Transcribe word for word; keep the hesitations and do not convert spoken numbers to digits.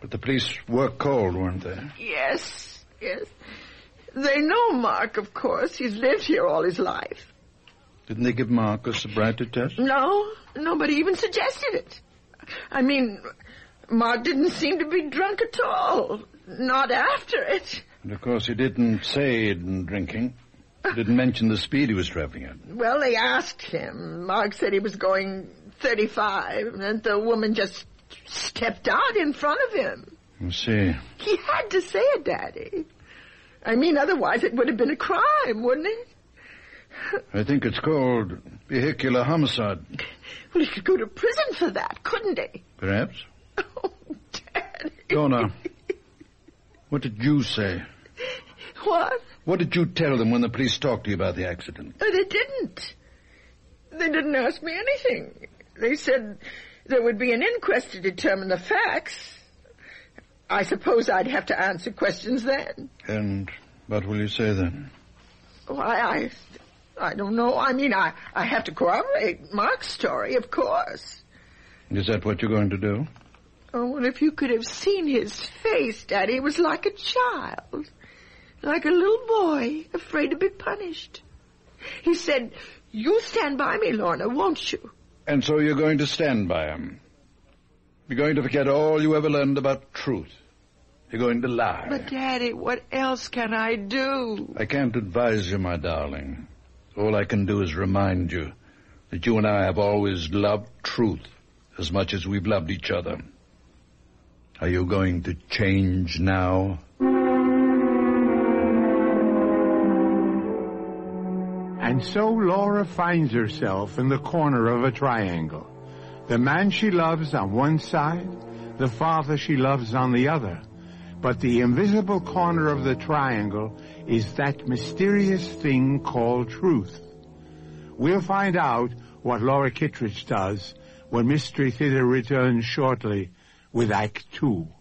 But the police were called, weren't they? Yes, yes. They know Mark, of course. He's lived here all his life. Didn't they give Mark a sobriety test? No, nobody even suggested it. I mean, Mark didn't seem to be drunk at all. Not after it. And of course he didn't say he'd been drinking. He didn't mention the speed he was traveling at. Well, they asked him. Mark said he was going thirty-five, and the woman just stepped out in front of him. I see. He had to say it, Daddy. I mean, otherwise it would have been a crime, wouldn't it? I think it's called vehicular homicide. Well, he could go to prison for that, couldn't he? Perhaps. Oh, Daddy. Donna, what did you say? What? What did you tell them when the police talked to you about the accident? Oh, they didn't. They didn't ask me anything. They said there would be an inquest to determine the facts. I suppose I'd have to answer questions then. And what will you say then? Why, I... I don't know. I mean, I, I have to corroborate Mark's story, of course. Is that what you're going to do? Oh, well, if you could have seen his face, Daddy, it was like a child. Like a little boy, afraid to be punished. He said, "You stand by me, Lorna, won't you?" And so you're going to stand by him. You're going to forget all you ever learned about truth. You're going to lie. But, Daddy, what else can I do? I can't advise you, my darling. All I can do is remind you that you and I have always loved truth as much as we've loved each other. Are you going to change now? And so Laura finds herself in the corner of a triangle. The man she loves on one side, the father she loves on the other. But the invisible corner of the triangle is that mysterious thing called truth. We'll find out what Laura Kittredge does when Mystery Theater returns shortly with Act Two.